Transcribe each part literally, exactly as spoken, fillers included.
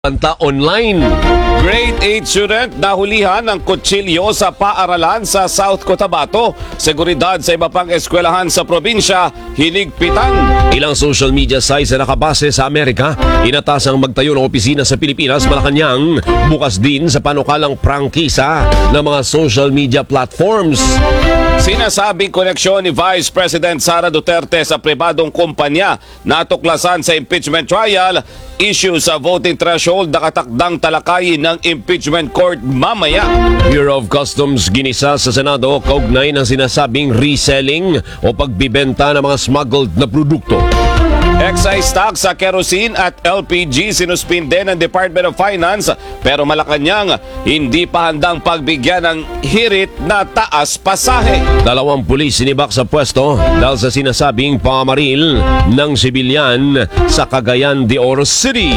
Panta online. Grade eight student nahulihan ng kutsilyo sa paaralan sa South Cotabato. Seguridad sa iba pang eskwelahan sa probinsya, hinigpitan. Ilang social media sites na nakabase sa Amerika, inatasang magtayo ng opisina sa Pilipinas, Malacanang, bukas din sa panukalang prangkisa ng mga social media platforms. Sinasabing koneksyon ni Vice President Sara Duterte sa pribadong kumpanya natuklasan sa impeachment trial, issue sa voting threshold na katakdang talakayin ng impeachment court mamaya. Bureau of Customs ginisa sa Senado kaugnay ng sinasabing reselling o pagbibenta ng mga smuggled na produkto. Excise tax sa kerosene at L P G sinuspinde ng Department of Finance, pero Malacanang hindi pa handang pagbigyan ng hirit na taas pasahe. Dalawang pulis sinibak sa pwesto dahil sa sinasabing pamamaril ng sibilyan sa Cagayan de Oro City.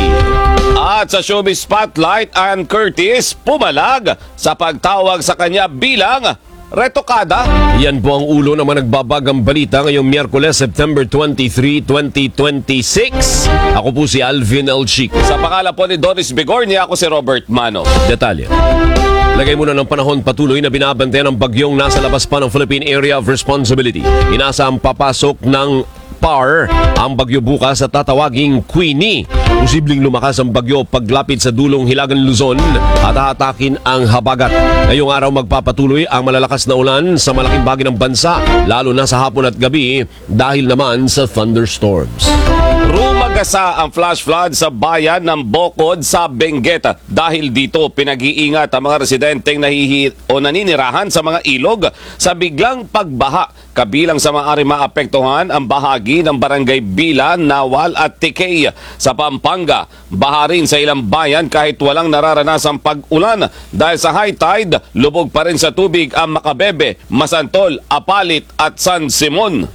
At sa showbiz spotlight, Ann Curtis pumalag sa pagtawag sa kanya bilang retokada. Yan po ang ulo ng mga nagbabagang balita ngayong Miyerkules, September twenty-three, twenty twenty-six. Ako po si Alvin L. Chico. Sa pangalan po ni Doris Bigornia, ako si Robert Mano. Detalye. Lagay muna ng panahon, patuloy na binabantayan ng bagyong nasa labas pa ng Philippine Area of Responsibility. Inasa ang papasok ng P A R ang bagyo bukas sa tatawaging Queenie. Posibleng lumakas ang bagyo paglapit sa dulong Hilagan, Luzon at hahatakin ang habagat. Ngayong araw magpapatuloy ang malalakas na ulan sa malaking bahagi ng bansa, lalo na sa hapon at gabi dahil naman sa thunderstorms. Rumagasa ang flash flood sa bayan ng Bocod sa Benguet. Dahil dito pinag-iingat ang mga residenteng nahihi o naninirahan sa mga ilog sa biglang pagbaha. Kabilang sa maaari maapektuhan ang bahagi ng barangay Bila, Nawal at Tikay sa Pampanga. Baha rin sa ilang bayan kahit walang nararanasang pag-ulan. Dahil sa high tide, lubog pa rin sa tubig ang Makabebe, Masantol, Apalit at San Simon.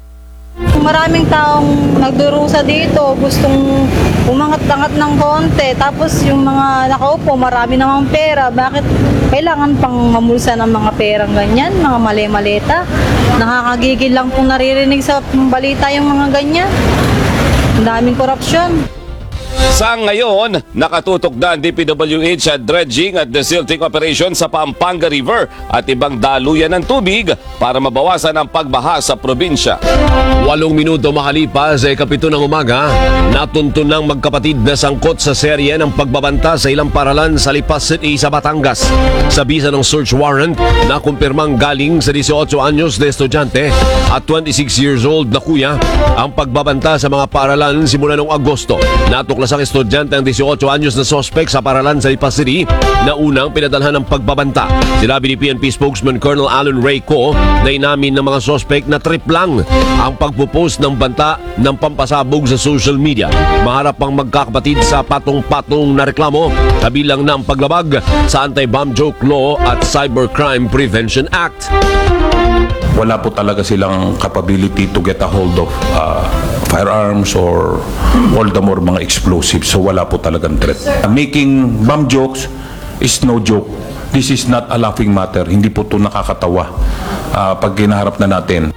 Maraming taong nagdurusa dito, gustong umangat-angat ng konti. Tapos yung mga nakaupo, marami namang pera. Bakit kailangan pang mamulsa ng mga perang ganyan, mga mali-maleta? Nakakagigil lang pong naririnig sa balita yung mga ganyan. Ang daming korupsyon. Sa ngayon, nakatutok na ang D P W H sa dredging at desilting operation sa Pampanga River at ibang daluyan ng tubig para mabawasan ang pagbaha sa probinsya. Walong minuto makalipas sa ikapito ng umaga, natuntun ng magkapatid na sangkot sa serye ng pagbabanta sa ilang paralan sa Lipas City sa Batangas. Sa bisa ng search warrant na kumpirmang galing sa eighteen anyos de estudyante at twenty-six years old na kuya ang pagbabanta sa mga paralan simula noong Agosto. Natuklas ang estudyante ang eighteen anyos na sospek sa paralan sa Lipas City na unang pinadalhan ng pagbabanta. Sinabi ni P N P spokesman Colonel Alan Rayco na inamin ng mga sospek na trip lang ang pagpupost ng banta ng pampasabog sa social media. Maharap pang magkakapatid sa patong-patong na reklamo kabilang ng paglabag sa Anti-Bomb Joke Law at Cybercrime Prevention Act. Wala po talaga silang capability to get a hold of uh, firearms or all the more mga explosives. So wala po talagang threat. Uh, making bomb jokes is no joke. This is not a laughing matter. Hindi po ito nakakatawa uh, pag ginaharap na natin.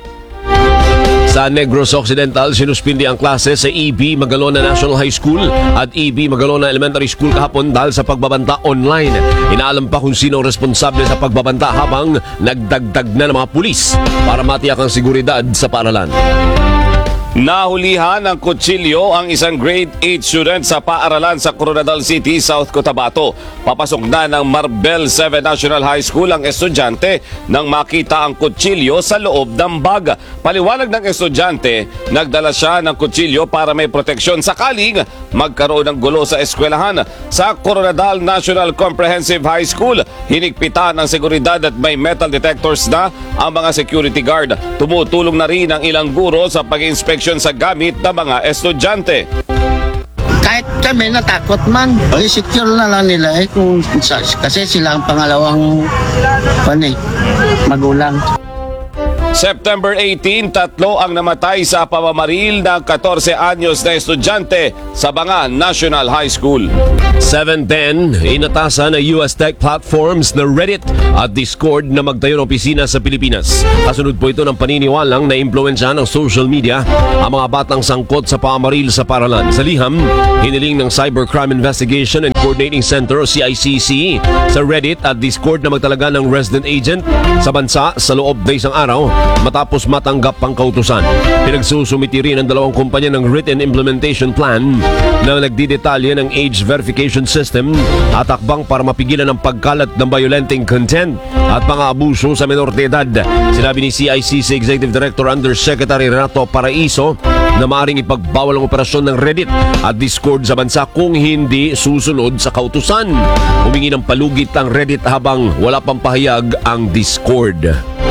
Sa Negros Occidental, sinuspindi ang klase sa E B Magalona National High School at E B Magalona Elementary School kahapon dahil sa pagbabanta online. Inaalam pa kung sino ang responsable sa pagbabanta habang nagdagdag na ng mga pulis para matiyak ang seguridad sa paaralan. Nahulihan ng kutsilyo ang isang grade eight student sa paaralan sa Coronadal City, South Cotabato. Papasok na ng Marbel seven National High School ang estudyante nang makita ang kutsilyo sa loob ng bag. Paliwanag ng estudyante, nagdala siya ng kutsilyo para may proteksyon sakaling magkaroon ng gulo sa eskwelahan. Sa Coronadal National Comprehensive High School, hinigpitan ang seguridad at may metal detectors na ang mga security guard. Tumutulong na rin ang ilang guro sa pag-inspeksyon sa gamit ng mga estudyante. Kahit kami natakot man, i-secure na lang nila eh, kung, kasi sila ang pangalawang pan, eh, magulang. September eighteen, tatlo ang namatay sa pamamaril ng fourteen anyos na estudyante sa Bangan National High School. seven ten, inatasan ng U S tech platforms na Reddit at Discord na magtayo ng opisina sa Pilipinas. Kasunod po ito ng paniniwalang na impluwensya ng social media ang mga batang sangkot sa pamamaril sa paralan. Sa liham, hiniling ng Cybercrime Investigation and Coordinating Center o C I C C sa Reddit at Discord na magtalaga ng resident agent sa bansa sa loob ng isang araw matapos matanggap ang kautusan. Pinagsusumiti rin ang dalawang kumpanya ng written implementation plan na nagdidetalye ng age verification system at akbang para mapigilan ang pagkalat ng violenting content at mga abuso sa menor de edad. Sinabi ni C I C C Executive Director Undersecretary Renato Paraiso na maaaring ipagbawal ang operasyon ng Reddit at Discord sa bansa kung hindi susunod sa kautusan. Humingi ng palugit ang Reddit habang wala pang pahayag ang Discord.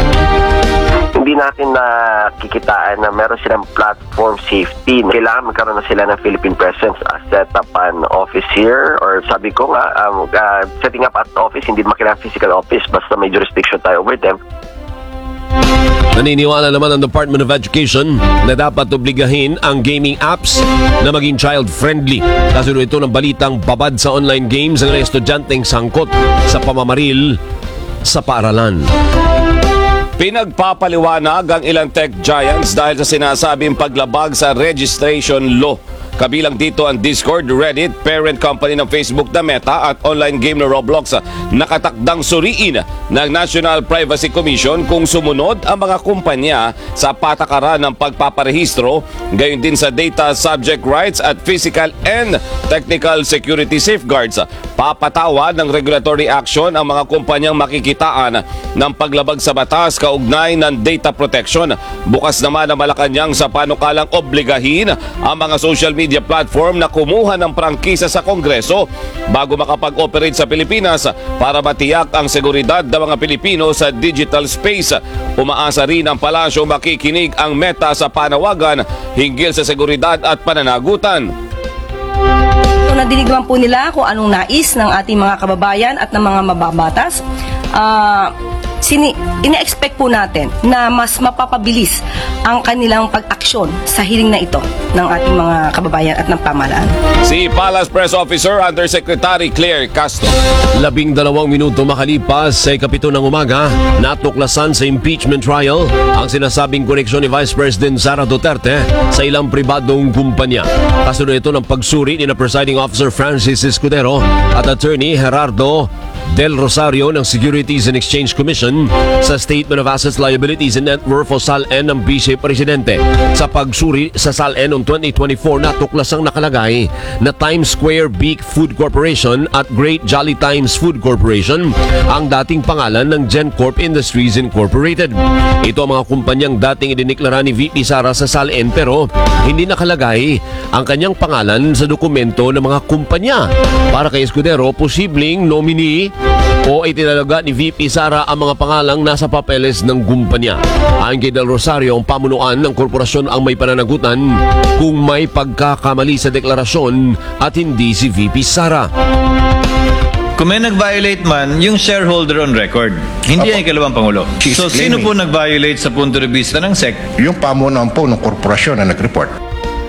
Hindi natin nakikitaan na meron silang platform safety. Kailangan magkaroon na sila ng Philippine presence, uh, set up an office here, or sabi ko nga, um, uh, setting up an office, hindi naman kailangan physical office, basta may jurisdiction tayo over them. Naniniwala naman ang Department of Education na dapat obligahin ang gaming apps na maging child-friendly. Kasunod ito ng balitang babad sa online games ang mga estudyanteng sangkot sa pamamaril sa paaralan. Pinagpapaliwanag ang ilang tech giants dahil sa sinasabing paglabag sa registration law. Kabilang dito ang Discord, Reddit, parent company ng Facebook na Meta at online game na Roblox. Nakatakdang suriin ng National Privacy Commission kung sumunod ang mga kumpanya sa patakaran ng pagpaparehistro, gayon din sa data subject rights at physical and technical security safeguards. Papatawa ng regulatory action ang mga kumpanyang makikitaan ng paglabag sa batas kaugnay ng data protection. Bukas naman ang Malacanang sa panukalang obligahin ang mga social media platform na kumuha ng prangkisa sa Kongreso bago makapag-operate sa Pilipinas para matiyak ang seguridad ng mga Pilipino sa digital space. Umaasa rin ang palasyo makikinig ang Meta sa panawagan hinggil sa seguridad at pananagutan. So, nadinig naman po nila kung anong nais ng ating mga kababayan at ng mga mababatas. Ah... Uh, Sini, ina-expect po natin na mas mapapabilis ang kanilang pag-aksyon sa hiling na ito ng ating mga kababayan at ng pamahalaan. Si Palace Press Officer Undersecretary Claire Castro. Labing dalawang minuto makalipas sa ikapito ng umaga, natuklasan sa impeachment trial ang sinasabing koneksyon ni Vice President Sara Duterte sa ilang pribadong kumpanya. Kasunod ito ng pagsuri ni na Presiding Officer Francis Escudero at Attorney Gerardo Del Rosario ng Securities and Exchange Commission sa Statement of Assets, Liabilities and Net Worth o S A L N ng Vice Presidente. Sa pagsuri sa S A L N noong twenty twenty-four, natuklasang nakalagay na Times Square Beak Food Corporation at Great Jolly Times Food Corporation ang dating pangalan ng GenCorp Industries Incorporated. Ito ang mga kumpanyang dating idiniklara ni V P Sara sa S A L N pero hindi nakalagay ang kanyang pangalan sa dokumento ng mga kumpanya. Para kay Escudero, posibleng nominee o itinalaga ni V P Sara ang mga pangalang nasa papeles ng kumpanya. Ayon kay Del Rosario, ang pamunuan ng korporasyon ang may pananagutan kung may pagkakamali sa deklarasyon at hindi si V P Sara. Kung may nag-violate man, yung shareholder on record, hindi ang ikalawang Pangulo. She's So, sino claiming- po nag-violate sa punto de vista ng S E C? Yung pamunuan po ng korporasyon na nag-report.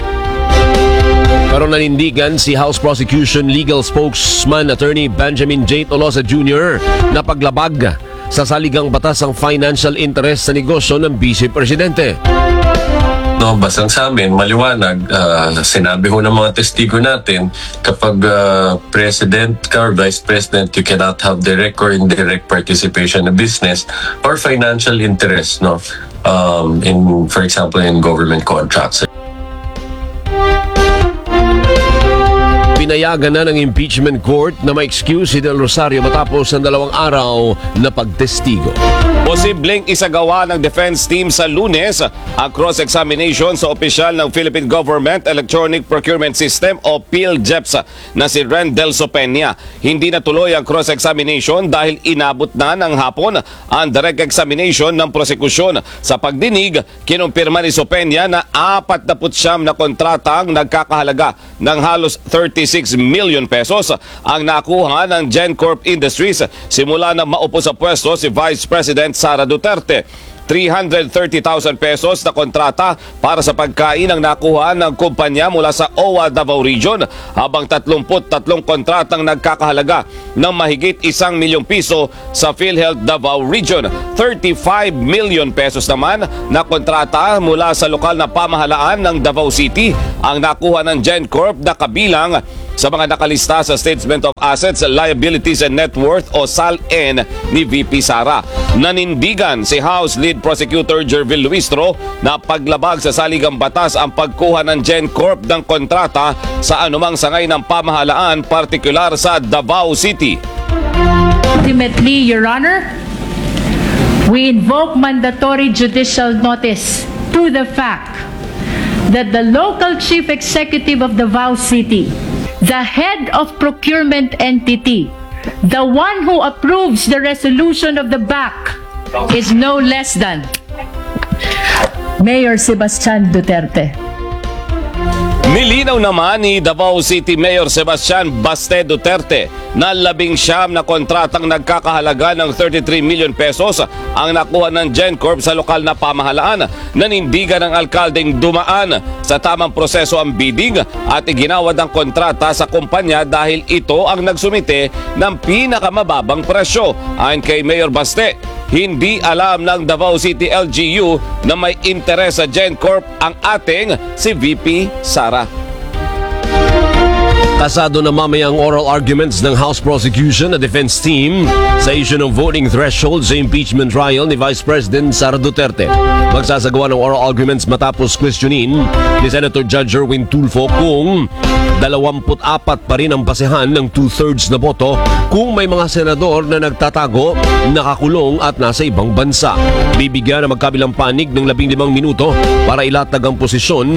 Pero nanindigan si House Prosecution Legal Spokesman Attorney Benjamin J. Tolosa Junior na paglabag sa saligang batas ang financial interest sa negosyo ng Vice Presidente. No, basang sa amin, maliwanag, ah, sinabi ho ng mga testigo natin, kapag ah, president ka or vice president, you cannot have direct or indirect participation in business or financial interest, no? Um, in, for example, in government contracts. Pinayagan na ng impeachment court na ma-excuse si Del Rosario matapos ang dalawang araw na pagtestigo. Posibleng isagawa ng defense team sa Lunes ang cross-examination sa opisyal ng Philippine Government Electronic Procurement System o PhilJEPS na si Ren Del Sopena. Hindi natuloy ang cross-examination dahil inabot na ng hapon ang direct examination ng prosekusyon. Sa pagdinig, kinumpirma ni Sopena na apat na putsyam na kontratang nagkakahalaga ng halos thirty-six million pesos ang nakuha ng GenCorp Industries simula na maupo sa pwesto si Vice President Sara Duterte. three hundred thirty thousand pesos na kontrata para sa pagkain ang nakuha ng kumpanya mula sa O W A Davao Region, habang thirty-three kontratang nagkakahalaga ng mahigit isang milyong piso sa PhilHealth Davao Region. thirty-five million pesos naman na kontrata mula sa lokal na pamahalaan ng Davao City ang nakuha ng GenCorp na kabilang sa mga nakalista sa Statement of Assets, Liabilities and Net Worth o S A L N ni V P Sara. Nanindigan si House Lead Prosecutor Jervil Luistro na paglabag sa saligang batas ang pagkuha ng GenCorp ng kontrata sa anumang sangay ng pamahalaan, partikular sa Davao City. Ultimately, Your Honor, we invoke mandatory judicial notice to the fact that the local chief executive of Davao City, the head of procurement entity, the one who approves the resolution of the B A C, is no less than Mayor Sebastian Duterte. Nilinaw naman ni Davao City Mayor Sebastian Baste Duterte na labing siyam na kontratang nagkakahalaga ng thirty-three million pesos ang nakuha ng GenCorp sa lokal na pamahalaan. Nanindigan ng alkaldeng dumaan sa tamang proseso ang bidding at iginawad ang kontrata sa kumpanya dahil ito ang nagsumite ng pinakamababang presyo. Ayon kay Mayor Baste, hindi alam ng Davao City L G U na may interes sa GenCorp ang ating si V P Sara. Kasado na mamaya ang oral arguments ng House Prosecution na defense team sa issue ng voting threshold sa impeachment trial ni Vice President Sara Duterte. Magsasagawa ng oral arguments matapos questionin ni Senator Judge Erwin Tulfo kung dalawampu't apat pa rin ang basehan ng two-thirds na boto kung may mga senador na nagtatago, nakakulong at nasa ibang bansa. Bibigyan ng magkabilang panig ng labing limang minuto para ilatag ang posisyon,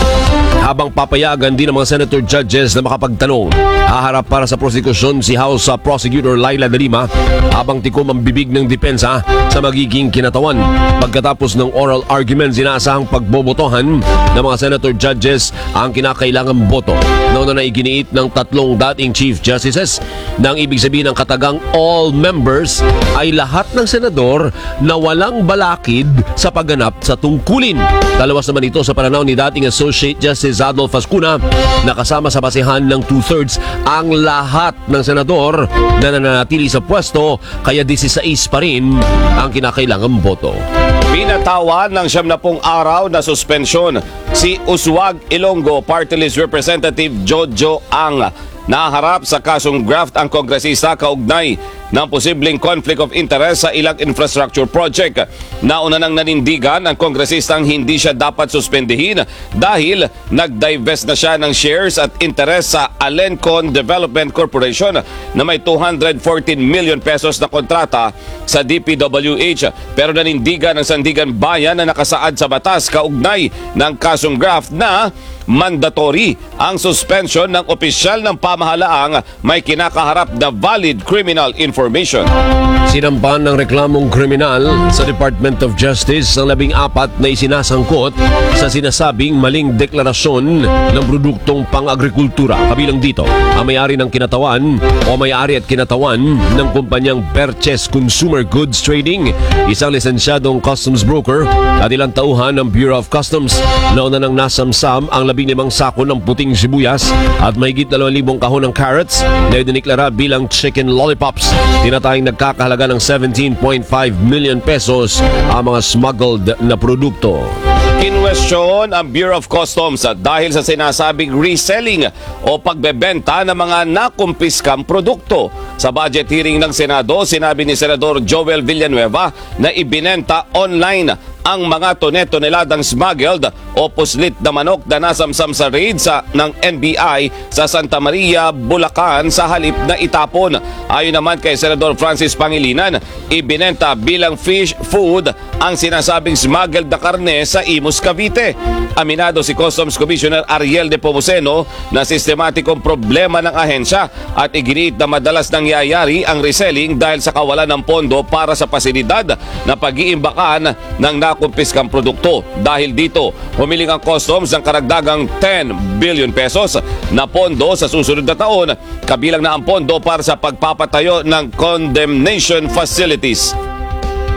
habang papayagan din ng mga senator judges na makapagtanong. Haharap para sa prosekusyon si House Prosecutor Laila de Lima habang tikom ang bibig ng depensa sa magiging kinatawan. Pagkatapos ng oral arguments, inaasahang pagbobotohan ng mga senator judges ang kinakailangang boto. Nauna na iginiit ng tatlong dating Chief Justices na ang ibig sabihin ng katagang all members ay lahat ng senador na walang balakid sa pagganap sa tungkulin. Dalawas naman ito sa pananaw ni dating Associate Justice Adolf Ascuna na kasama sa basehan ng two-thirds ang lahat ng senador na nananatili sa pwesto, kaya sixteen pa rin ang kinakailangang boto. Pinatawan ng siyam na pung araw na suspensyon si Uswag Ilonggo Party List Representative Jojo Ang. Naharap sa kasong graft ang kongresista kaugnay ng posibleng conflict of interest sa ilang infrastructure project. Nauna nang nanindigan ang kongresistang hindi siya dapat suspendihin dahil nag-divest na siya ng shares at interest sa Alencon Development Corporation na may two hundred fourteen million pesos na kontrata sa D P W H. Pero nanindigan ng Sandigan Bayan na nakasaad sa batas kaugnay ng kasong graft na mandatory ang suspension ng opisyal ng pamahalaang may kinakaharap na valid criminal information. Sinampan ng reklamong kriminal sa Department of Justice ang labing apat na isinasangkot sa sinasabing maling deklarasyon ng produktong pang-agrikultura. Kabilang dito, ang may-ari ng kinatawan o may-ari at kinatawan ng kumpanyang Perches Consumer Goods Trading, isang lisensyadong customs broker at ilang tauhan ng Bureau of Customs. Nauna nang nasamsam ang labing limang sako ng puting sibuyas at mahigit dalawang libong kahon ng carrots na idiniklara bilang chicken lollipops. Tinatayang nagkakahalaga ng seventeen point five million pesos ang mga smuggled na produkto. Kinwestiyon ang Bureau of Customs dahil sa sinasabing reselling o pagbebenta ng mga nakumpiskang produkto. Sa budget hearing ng Senado, sinabi ni Senador Joel Villanueva na ibinenta online ang mga tone-toneladang smuggled o puslit na manok na nasamsam sa raid sa, ng N B I sa Santa Maria, Bulacan sa halip na itapon. Ayon naman kay Senador Francis Pangilinan, ibinenta bilang fish food ang sinasabing smuggled na karne sa Imus, Cavite. Aminado si Customs Commissioner Ariel de Pomuceno na sistematikong problema ng ahensya at iginiit na madalas nangyayari ang reselling dahil sa kawalan ng pondo para sa pasilidad na pag-iimbakan ng nakumpiskang produkto. Dahil dito, humiling ang Customs ng karagdagang ten billion pesos na pondo sa susunod na taon, kabilang na ang pondo para sa pagpapatayo ng condemnation facilities.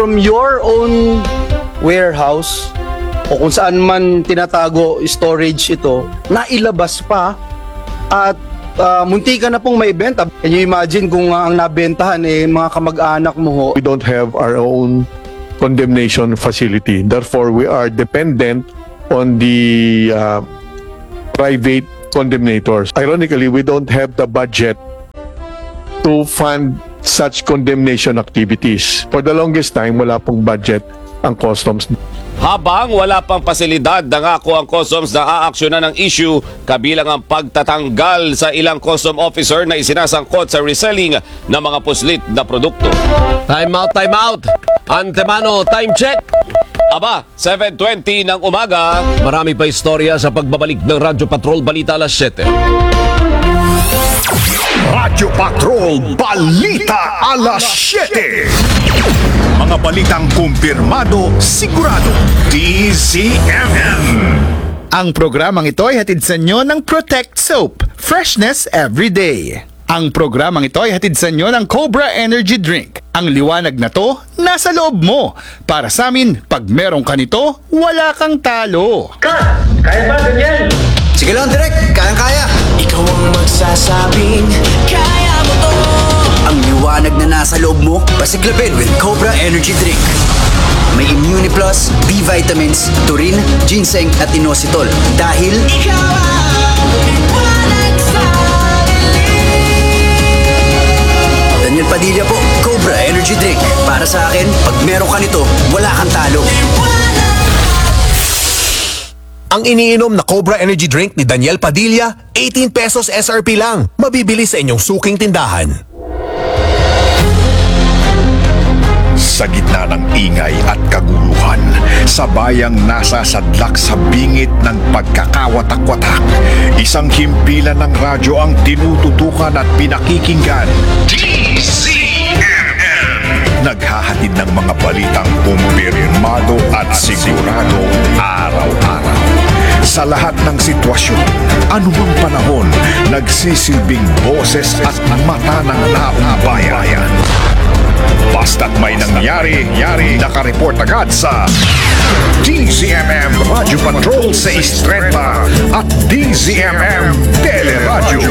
from your own warehouse o kung saan man tinatago storage ito, nailabas pa at uh, munti ka na pong maibenta. Can you imagine kung uh, ang nabentahan eh mga kamag-anak mo ho? We don't have our own condemnation facility. Therefore, we are dependent on the uh, private condemnators. Ironically, we don't have the budget to fund such condemnation activities. For the longest time, wala pong budget ang customs. Habang wala pang pasilidad, nangako ang customs na aaksyonan ng issue kabilang ang pagtatanggal sa ilang custom officer na isinasangkot sa reselling ng mga puslit na produkto. Time out, time out! Antemano, time check! Aba, seven twenty ng umaga. Marami pa istorya sa pagbabalik ng Radyo Patrol Balita alas siyete. Radyo Patrol Balita alas siyete. Mga balitang kumpirmado, sigurado, D Z M M. Ang programang ito ay hatid sa inyo ng Protect Soap, freshness every day. Ang programang ito ay hatid sa inyo ng Cobra Energy Drink. Ang liwanag na to, nasa loob mo. Para sa amin, pag meron ka nito, wala kang talo. Cut! Kaya ba, Daniel? Sige lang, direct. Kayang-kaya. Ikaw ang magsasabing, kaya mo to. Ang liwanag na nasa loob mo, pasiklabin with Cobra Energy Drink. May Immune Plus, B-vitamins, taurine, ginseng at inositol. Dahil ikaw ang liwanag sa dilim. Daniel Padilla po, Cobra Energy Drink. Para sa akin, pag meron ka nito, wala kang talo. Ang iniinom na Cobra Energy Drink ni Daniel Padilla, eighteen pesos S R P lang. Mabibili sa inyong suking tindahan. Sa gitna ng ingay at kaguluhan, sa bayang nasasadlak sa bingit ng pagkakawatak-watak, isang himpilan ng radyo ang tinututukan at pinakikinggan. D Z M M. Naghahatid ng mga balitang kumpirmado at sigurado araw-araw. Sa lahat ng sitwasyon, anumang panahon, nagsisilbing boses at mata ng taong bayan. Basta't may nangyari, yari, nakareport agad sa D Z M M Radio Patrol sa Istreta at D Z M M Teleradyo.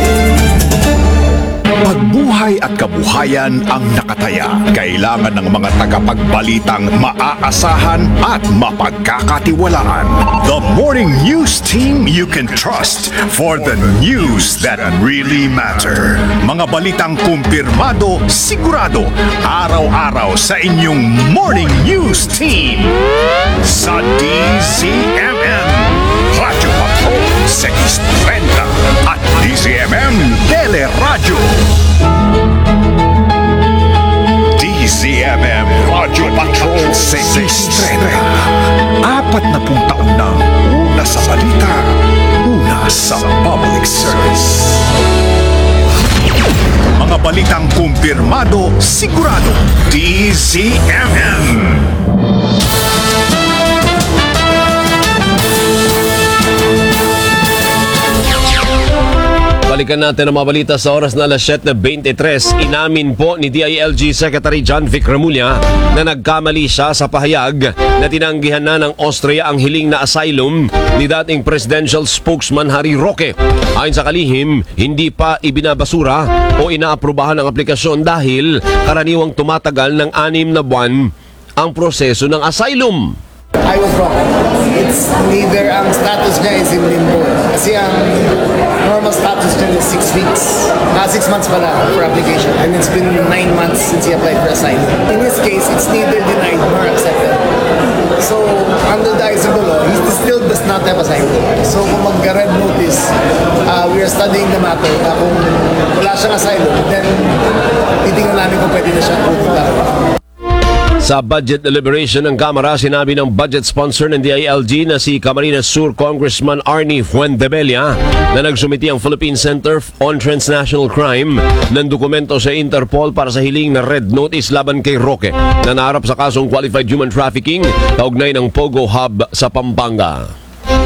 Pagbuhay at kabuhayan ang nakataya. Kailangan ng mga tagapagbalitang maaasahan at mapagkakatiwalaan. The morning news team you can trust for the news that really matter. Mga balitang kumpirmado, sigurado, araw-araw sa inyong morning news team. Sa D Z M M Radio Patrol sa Istreta at D Z M M Teleradyo. D Z M M Radio Patrol sa Istreta. Apat na pung taon na una sa balita, una sa public service. Mga balitang kumpirmado, sigurado, D Z M M. Balikan natin ang mga balita sa oras na alas siyete twenty-three. Inamin po ni D I L G Secretary John Vic Remulla na nagkamali siya sa pahayag na tinanggihan na ng Austria ang hiling na asylum ni dating presidential spokesman Harry Roque. Ayon sa kalihim, hindi pa ibinabasura o inaaprubahan ang aplikasyon dahil karaniwang tumatagal ng anim na buwan ang proseso ng asylum. I was wrong. It's neither ang status niya is in limbo. Kasi ang normal status niya is six weeks. Uh, six months pala for application. And it's been nine months since he applied for asylum. In this case, it's neither denied nor accepted. So, under the eyes of the law, he still does not have asylum. So, kung mag-red notice, uh, we are studying the matter na kung wala siyang asylum, then titingnan namin kung pwede na siya pupunta. Sa budget deliberation ng Kamara, sinabi ng budget sponsor ng D I L G na si Camarines Sur Congressman Arnie Fuentebella na nagsumiti ang Philippine Center on Transnational Crime ng dokumento sa Interpol para sa hiling na red notice laban kay Roque na naharap sa kasong qualified human trafficking kaugnay ng Pogo Hub sa Pampanga.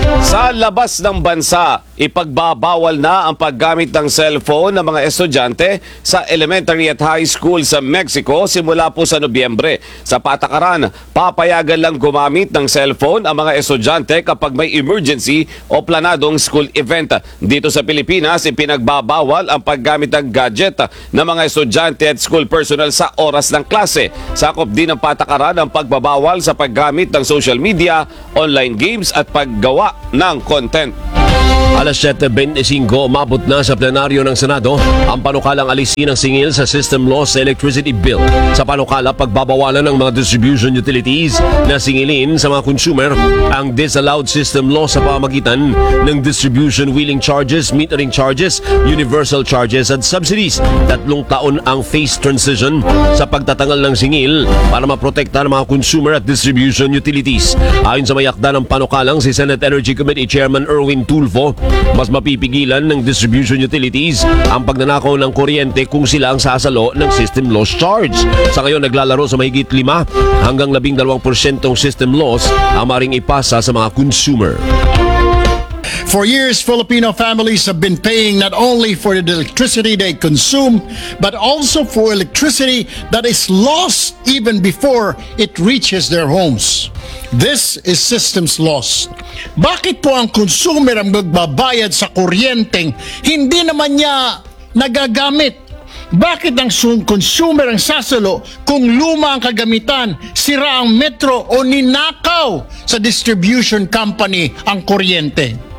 Sa labas ng bansa, ipagbabawal na ang paggamit ng cellphone ng mga estudyante sa elementary at high school sa Mexico simula po sa Nobyembre. Sa patakaran, papayagan lang gumamit ng cellphone ang mga estudyante kapag may emergency o planadong school event. Dito sa Pilipinas, ipinagbabawal ang paggamit ng gadget ng mga estudyante at school personnel sa oras ng klase. Sakop din ng patakaran ang pagbabawal sa paggamit ng social media, online games at paggawa ng content. Alas siyete twenty-five, umabot na sa plenaryo ng Senado ang panukalang alisin ng singil sa System Law sa Electricity Bill. Sa panukala, pagbabawalan ng mga distribution utilities na singilin sa mga consumer ang disallowed System Law sa pamamagitan ng distribution wheeling charges, metering charges, universal charges at subsidies. Tatlong taon ang phase transition sa pagtatanggal ng singil para maprotekta ng mga consumer at distribution utilities. Ayon sa mayakda ng panukalang si Senate Energy Committee Chairman Erwin Tulfo, mas mapipigilan ng distribution utilities ang pagnanakaw ng kuryente kung sila ang sasalo ng system loss charge. Sa ngayon, naglalaro sa mahigit lima hanggang labing dalawang porsyentong system loss ang maring ipasa sa mga consumer. For years, Filipino families have been paying not only for the electricity they consume, but also for electricity that is lost even before it reaches their homes. This is systems loss. Bakit po ang consumer ang magbabayad sa kuryenteng hindi naman niya nagagamit? Bakit ang consumer ang sasalo kung luma ang kagamitan, sira ang metro o ninakaw sa distribution company ang kuryente?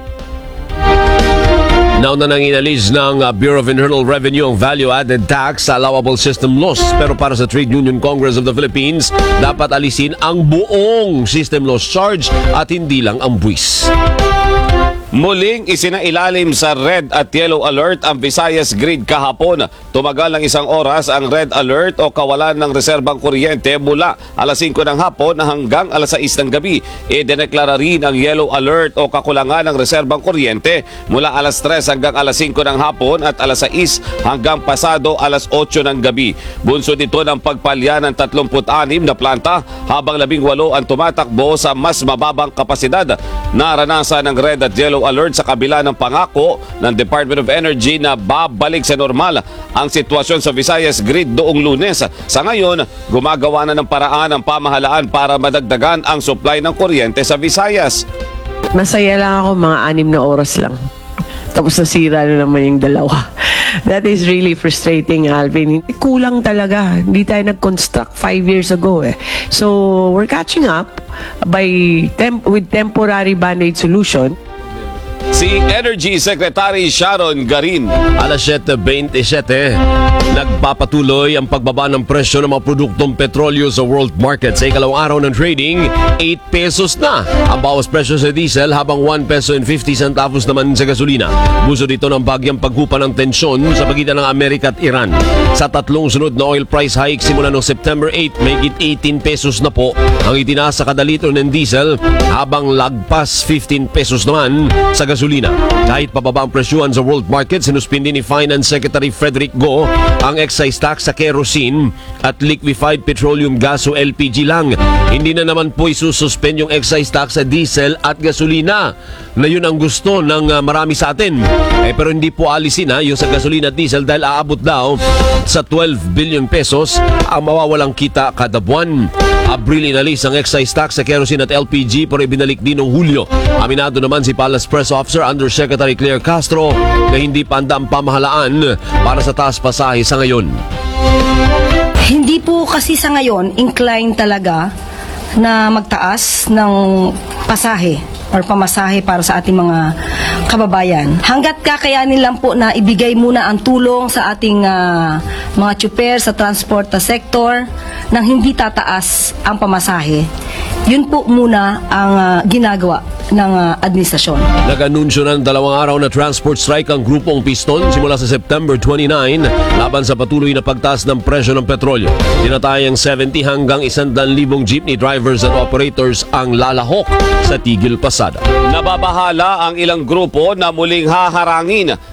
Nauna nang inalis ng uh, Bureau of Internal Revenue ang value-added tax sa allowable system loss. Pero para sa Trade Union Congress of the Philippines, dapat alisin ang buong system loss charge at hindi lang ang buwis. Muling isinailalim sa red at yellow alert ang Visayas Grid kahapon. Tumagal ng isang oras ang red alert o kawalan ng reserbang kuryente mula alas singko ng hapon hanggang alas sais ng gabi. Idineklara rin ang yellow alert o kakulangan ng reserbang kuryente mula alas tres hanggang alas singko ng hapon at alas sais hanggang pasado alas otso ng gabi. Bunsod ito ng pagpalya ng tatlumpu't anim na planta habang labing walo ang tumatakbo sa mas mababang kapasidad. Naranasan ng red at yellow alert sa kabila ng pangako ng Department of Energy na babalik sa normal ang sitwasyon sa Visayas Grid noong Lunes. Sa ngayon, gumagawa na ng paraan ang pamahalaan para madagdagan ang supply ng kuryente sa Visayas. Masaya lang ako, mga anim na oras lang. Tapos nasira na naman yung dalawa. That is really frustrating, Alvin. Kulang talaga. Hindi tayo nag-construct five years ago eh. So, we're catching up by temp with temporary band-aid solution. Si Energy Secretary Sharon Garin. Alas siyete twenty-seven, nagpapatuloy ang pagbaba ng presyo ng mga produktong petrolyo sa world market. Sa ikalawang araw ng trading, eight pesos na ang bawas presyo sa diesel habang one peso and fifty centavos naman sa gasolina. Buso dito ng bagyang paghupa ng tensyon sa pagitan ng Amerika at Iran. Sa tatlong sunod na oil price hike simula noong September eighth, may higit eighteen pesos na po ang itinaas sa kada litro ng diesel habang lagpas fifteen pesos naman sa gasolina. Kahit pababa ang presyuhan sa world market, sinuspindi ni Finance Secretary Frederick Go ang excise tax sa kerosene at liquefied petroleum gas o L P G lang. Hindi na naman po isususpend yung excise tax sa diesel at gasolina na yun ang gusto ng uh, marami sa atin. Eh, pero hindi po alisin ha, yung sa gasolina at diesel dahil aabot daw sa twelve billion pesos ang mawawalang kita kada buwan. Abril inalis ang excise tax sa kerosene at L P G pero ibinalik din noong Hulyo. Aminado naman si Palace Press Officer Undersecretary Claire Castro na hindi pa handa ang pamahalaan para sa taas pasahe sa ngayon. Hindi po kasi sa ngayon inclined talaga na magtaas ng pasahe or pamasahe para sa ating mga kababayan. Hanggat kakayanin lang po na ibigay muna ang tulong sa ating uh, mga tsuper sa transport sector nang hindi tataas ang pamasahe. Yun po muna ang uh, ginagawa ng uh, administrasyon. Nag-anunsyo ng dalawang araw na transport strike ang grupong Piston simula sa September twenty-ninth laban sa patuloy na pagtaas ng presyo ng petrolyo. Tinatayang seventy hanggang one hundred thousand jeepney drivers at operators ang lalahok sa tigil pasada. Nababahala ang ilang grupo na muling haharangin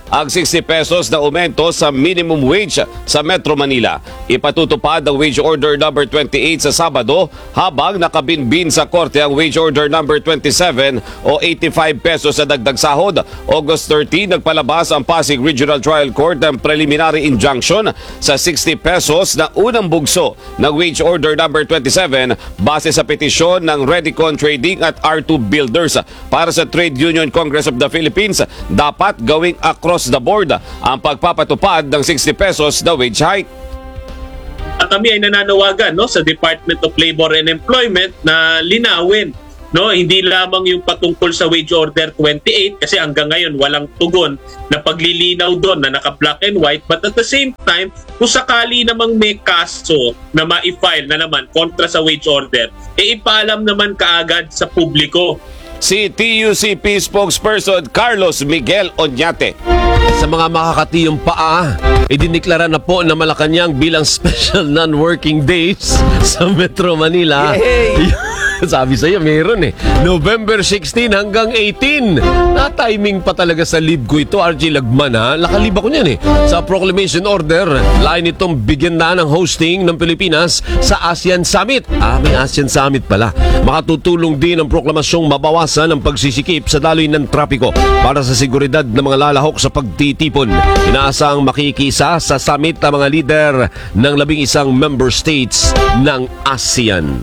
ang sixty pesos na aumento sa minimum wage sa Metro Manila. Ipatutupad ang Wage Order number twenty-eight sa Sabado habang nakabinbin sa korte ang Wage Order number twenty-seven o eighty-five pesos sa dagdag sahod. August thirteenth, nagpalabas ang Pasig Regional Trial Court ng preliminary injunction sa sixty pesos na unang bugso ng Wage Order number twenty-seven base sa petisyon ng Redicon Trading at R two Builders. Para sa Trade Union Congress of the Philippines, dapat gawing across the board ang pagpapatupad ng sixty pesos na wage hike. At kami ay nananawagan, no, sa Department of Labor and Employment na linawin, no, hindi lamang yung patungkol sa Wage Order twenty-eight kasi hanggang ngayon walang tugon na paglilinaw doon na naka-black and white, but at the same time, kung sakali namang may kaso na ma-file na naman kontra sa wage order, e ipaalam naman kaagad sa publiko. Si T U C P spokesperson Carlos Miguel Oñate. Sa mga makakatiyong paa, idiniklara na po na Malacanang bilang special non-working days sa Metro Manila. Yay! Sabi sa'yo, meron eh. November sixteen hanggang eighteen. Na-timing pa talaga sa leave ko ito, R J Lagman ha. Lakalib ako niyan eh. Sa proclamation order, lain itong bigyan na ng hosting ng Pilipinas sa ASEAN Summit. Ah, may ASEAN Summit pala. Makatutulong din ang proklamasyong mabawasan ang pagsisikip sa daloy ng trapiko para sa seguridad ng mga lalahok sa pagtitipon. Inaasang makikisa sa summit ang mga leader ng labing isang member states ng ASEAN.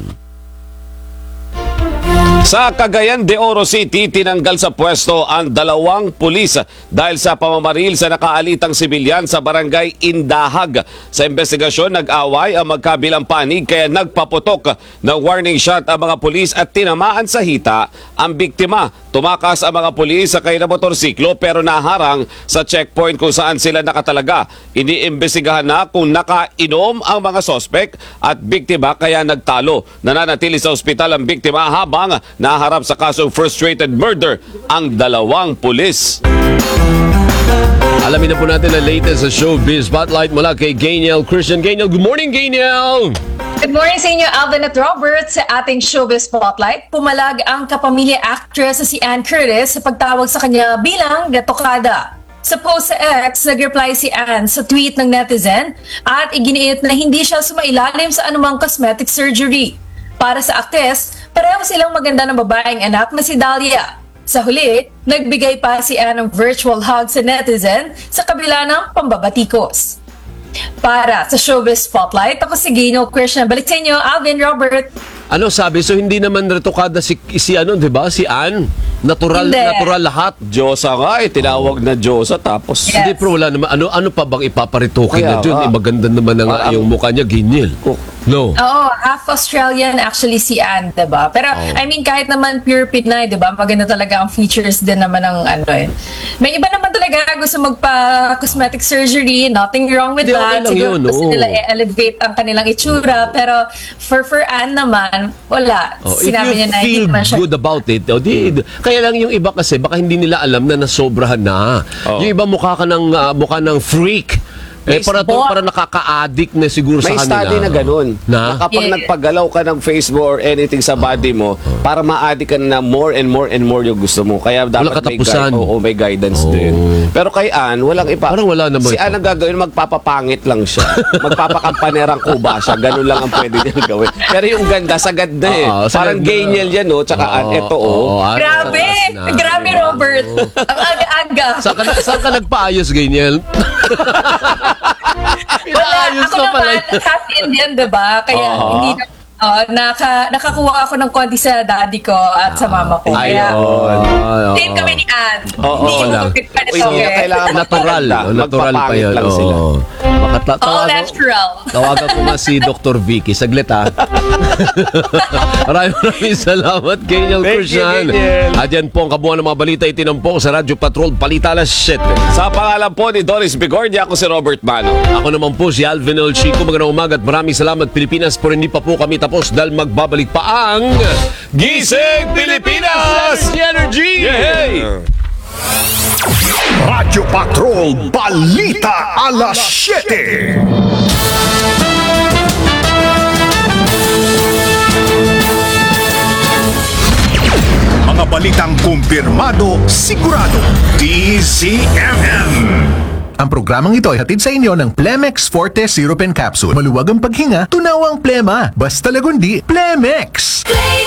Sa Cagayan de Oro City, tinanggal sa pwesto ang dalawang pulis dahil sa pamamaril sa nakaalitang sibilyan sa barangay Indahag. Sa investigasyon, nag-away ang magkabilang panig kaya nagpaputok ng warning shot ang mga pulis at tinamaan sa hita ang biktima. Tumakas ang mga pulis sa kay na motorsiklo pero naharang sa checkpoint kung saan sila nakatalaga. Iniimbestigahan na kung nakainom ang mga sospek at biktima kaya nagtalo. Nananatili sa ospital ang biktima habang naharap sa kasong frustrated murder ang dalawang pulis. Alamin na po natin ang latest sa Showbiz Spotlight mula kay Gaynel Christian. Gaynel, good morning, Gaynel! Good morning sa inyo, Alvin at Robert. Sa ating Showbiz Spotlight, pumalag ang kapamilya actress na si Ann Curtis sa pagtawag sa kanya bilang gatokada. Sa post sa X, nag-reply si Ann sa tweet ng netizen at iginiit na hindi siya sumailalim sa anumang cosmetic surgery. Para sa aktres, pareho silang maganda ng babaeng anak na si Dahlia. Sa huli, nagbigay pa si Ann ng virtual hug sa netizen sa kabila ng pambabatikos. Para sa Showbiz Spotlight, ako si Gaynel Christian. Balik sa inyo, Alvin, Robert. Ano sabi? So hindi naman retokada si, si ano, di ba? Si Ann? Natural, Hindi. natural lahat. Diyosa nga eh, tinawag na Diyosa tapos... Yes. Hindi, pero wala naman. Ano, ano pa bang ipaparitokin Kaya na dyan? nga. Eh, maganda naman ang, Parang- yung mukha niya, Gaynel. No. Oo, half Australian actually si Ann, diba? Pero, Oh. I mean, kahit naman pure Pinay, diba? Maganda talaga ang features din naman ng ano eh. May iba naman talaga gusto magpa-cosmetic surgery, nothing wrong with Hindi, okay that. lang Siguro yun, gusto oo. nila i-elevate ang kanilang itsura. Pero, for, for Ann naman, wala. Oh, if Sinabi you niya na hindi feel naman siya. good about it, oh, di, kaya lang yung iba kasi baka hindi nila alam na nasobrahan na. Oh. Yung iba mukha ka ng, ah, mukha ng freak. Eh, para to, para nakaka-addict na siguro May sa kanila. study na ganun. Na? Na kapag Yeah. nagpagalaw ka ng face mo or anything sa body mo, para ma-addict ka na more and more and more yung gusto mo. Kaya dapat Walang may, katapusan. guide, oo, may guidance Oh. din. Pero kay Ann, walang ipa... Parang wala naman Si Ann ang gagawin, magpapapangit lang siya. Magpapakampanerang kuba siya. Ganun lang ang pwede niya gawin. Pero yung ganda, sagad na eh. Oo, sagad Parang na. Gaynel yan, no? Tsaka Ann, eto, oh. ah, Grabe! na. Grabe, Robert! Ang aga-aga. Saan ka, saan ka nagpaayos, Gaynel? Wala, Pinaayos ako ka pala. naman, half Indian, diba? Kaya Oo. hindi na, oh, naka, nakakuha ako ng konti sa daddy ko at sa mama ko. Kaya, Ayun. same kami ni Ann. Oo, Hindi oo yung lang. gupit pa Uy, hindi na kailangan Natural. magpaganda. oh, natural pa Magpapangit yan. lang sila. Oo. Makata- All tawagan- natural. Tawagan ko nga si Doctor Vicky. Saglit ha. Maraming maraming salamat, Gaynel Thank you, Christian. Gaynel. At yan po ang kabuuan ng mga balita itinampok sa Radyo Patrol Balita Alas siyete. Sa pangalan po ni Doris Bigordia, ako si Robert Mano. Ako naman po si Alvin El Chico. Magandang umaga at maraming salamat, Pilipinas. Pero hindi pa po kami tapos dahil magbabalik pa ang Gising Pilipinas! Energy! Yay! Radyo Patrol Balita Alas siete. Mga balitang kumpirmado, sigurado. D Z M M. Ang programang ito ay hatid sa inyo ng Plemex Forte Syrup and Capsule. Maluwag ang paghinga, tunaw ang plema. Basta lagundi, Plemex!